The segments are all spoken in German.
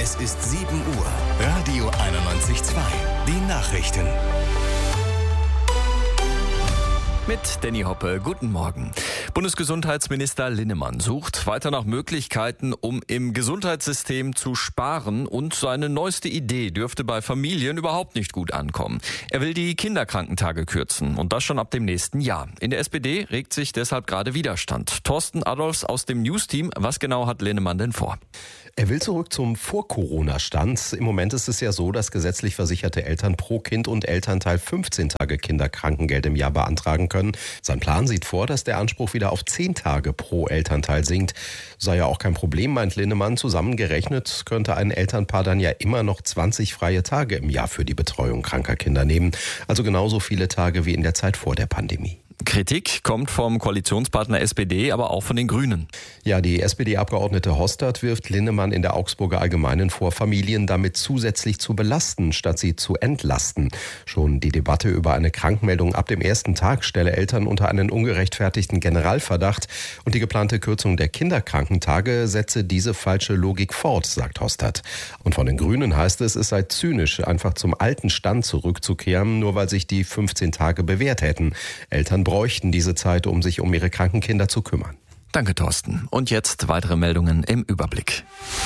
Es ist 7 Uhr. Radio 91.2. Die Nachrichten. Mit Danny Hoppe, guten Morgen. Bundesgesundheitsminister Linnemann sucht weiter nach Möglichkeiten, um im Gesundheitssystem zu sparen, und seine neueste Idee dürfte bei Familien überhaupt nicht gut ankommen. Er will die Kinderkrankentage kürzen, und das schon ab dem nächsten Jahr. In der SPD regt sich deshalb gerade Widerstand. Thorsten Adolfs aus dem News-Team, was genau hat Linnemann denn vor? Er will zurück zum Vor-Corona-Stand. Im Moment ist es ja so, dass gesetzlich versicherte Eltern pro Kind und Elternteil 15 Tage Kinderkrankengeld im Jahr beantragen können. Sein Plan sieht vor, dass der Anspruch wieder auf 10 Tage pro Elternteil sinkt. Sei ja auch kein Problem, meint Linnemann. Zusammengerechnet könnte ein Elternpaar dann ja immer noch 20 freie Tage im Jahr für die Betreuung kranker Kinder nehmen. Also genauso viele Tage wie in der Zeit vor der Pandemie. Kritik kommt vom Koalitionspartner SPD, aber auch von den Grünen. Ja, die SPD-Abgeordnete Hostert wirft Linnemann in der Augsburger Allgemeinen vor, Familien damit zusätzlich zu belasten, statt sie zu entlasten. Schon die Debatte über eine Krankmeldung ab dem ersten Tag stelle Eltern unter einen ungerechtfertigten Generalverdacht. Und die geplante Kürzung der Kinderkrankentage setze diese falsche Logik fort, sagt Hostert. Und von den Grünen heißt es sei zynisch, einfach zum alten Stand zurückzukehren, nur weil sich die 15 Tage bewährt hätten. Eltern bräuchten diese Zeit, um sich um ihre kranken Kinder zu kümmern. Danke, Thorsten. Und jetzt weitere Meldungen im Überblick.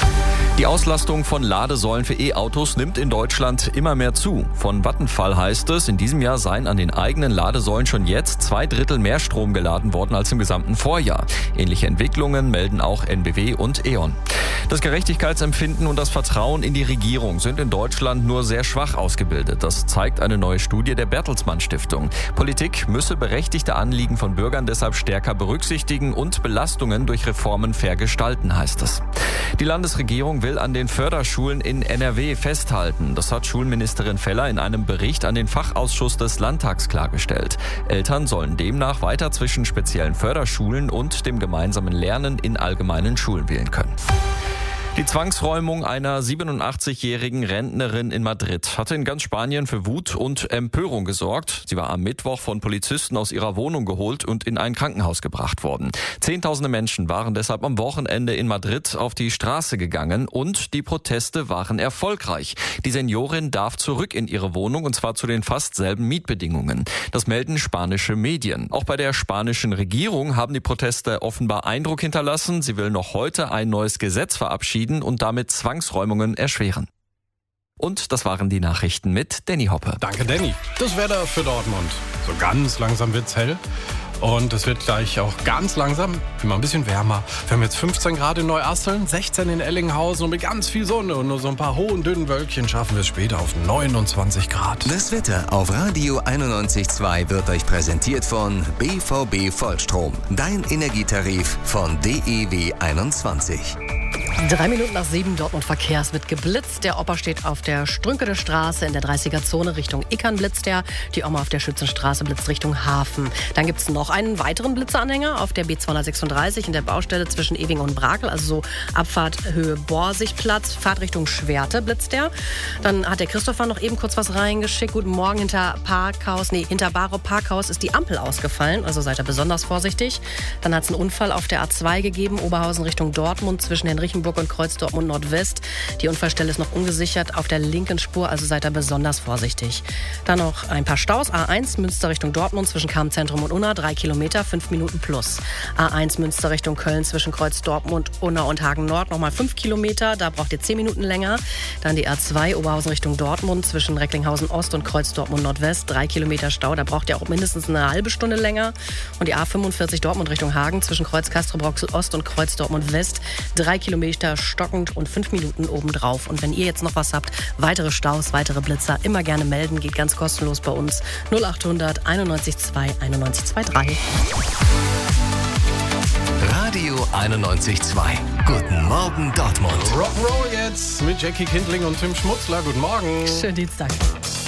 Die Auslastung von Ladesäulen für E-Autos nimmt in Deutschland immer mehr zu. Von Vattenfall heißt es, in diesem Jahr seien an den eigenen Ladesäulen schon jetzt 2/3 mehr Strom geladen worden als im gesamten Vorjahr. Ähnliche Entwicklungen melden auch NBW und E.ON. Das Gerechtigkeitsempfinden und das Vertrauen in die Regierung sind in Deutschland nur sehr schwach ausgebildet. Das zeigt eine neue Studie der Bertelsmann Stiftung. Politik müsse berechtigte Anliegen von Bürgern deshalb stärker berücksichtigen und Belastungen durch Reformen fair gestalten, heißt es. Die Landesregierung will an den Förderschulen in NRW festhalten. Das hat Schulministerin Feller in einem Bericht an den Fachausschuss des Landtags klargestellt. Eltern sollen demnach weiter zwischen speziellen Förderschulen und dem gemeinsamen Lernen in allgemeinen Schulen wählen können. Die Zwangsräumung einer 87-jährigen Rentnerin in Madrid hatte in ganz Spanien für Wut und Empörung gesorgt. Sie war am Mittwoch von Polizisten aus ihrer Wohnung geholt und in ein Krankenhaus gebracht worden. Zehntausende Menschen waren deshalb am Wochenende in Madrid auf die Straße gegangen, und die Proteste waren erfolgreich. Die Seniorin darf zurück in ihre Wohnung, und zwar zu den fast selben Mietbedingungen. Das melden spanische Medien. Auch bei der spanischen Regierung haben die Proteste offenbar Eindruck hinterlassen. Sie will noch heute ein neues Gesetz verabschieden und damit Zwangsräumungen erschweren. Und das waren die Nachrichten mit Danny Hoppe. Danke, Danny. Das Wetter für Dortmund. So ganz langsam wird's hell. Und es wird gleich auch ganz langsam immer ein bisschen wärmer. Wir haben jetzt 15 Grad in Neuasseln, 16 in Ellinghausen, und mit ganz viel Sonne und nur so ein paar hohen, dünnen Wölkchen schaffen wir es später auf 29 Grad. Das Wetter auf Radio 91.2 wird euch präsentiert von BVB Vollstrom. Dein Energietarif von DEW 21. 3 Minuten nach 7, Dortmund Verkehr. Es wird geblitzt. Der Opa steht auf der Strünkener Straße in der 30er-Zone Richtung Ickern blitzt er. Die Oma auf der Schützenstraße blitzt Richtung Hafen. Dann gibt es noch einen weiteren Blitzeranhänger auf der B236 in der Baustelle zwischen Ewing und Brakel, also so Abfahrt Höhe Borsigplatz, Fahrtrichtung Schwerte blitzt der. Dann hat der Christopher noch eben kurz was reingeschickt. Guten Morgen, hinter Baro Parkhaus ist die Ampel ausgefallen, also seid ihr besonders vorsichtig. Dann hat es einen Unfall auf der A2 gegeben, Oberhausen Richtung Dortmund zwischen Henrichenburg und Kreuz Dortmund Nordwest. Die Unfallstelle ist noch ungesichert auf der linken Spur, also seid ihr besonders vorsichtig. Dann noch ein paar Staus. A1 Münster Richtung Dortmund zwischen Kammzentrum und Unna, 3 Kilometer, 5 Minuten plus. A1 Münster Richtung Köln zwischen Kreuz Dortmund, Unna und Hagen Nord nochmal 5 Kilometer, da braucht ihr 10 Minuten länger. Dann die A2 Oberhausen Richtung Dortmund zwischen Recklinghausen Ost und Kreuz Dortmund Nordwest, 3 Kilometer Stau, da braucht ihr auch mindestens eine halbe Stunde länger. Und die A45 Dortmund Richtung Hagen zwischen Kreuz Castrop-Rauxel Ost und Kreuz Dortmund West, 3 Kilometer stockend und 5 Minuten obendrauf. Und wenn ihr jetzt noch was habt, weitere Staus, weitere Blitzer, immer gerne melden, geht ganz kostenlos bei uns. 0800 91 2 91 23. Radio 91.2. Guten Morgen, Dortmund. Rock'n'Roll jetzt mit Jackie Kindling und Tim Schmutzler. Guten Morgen. Schönen Dienstag.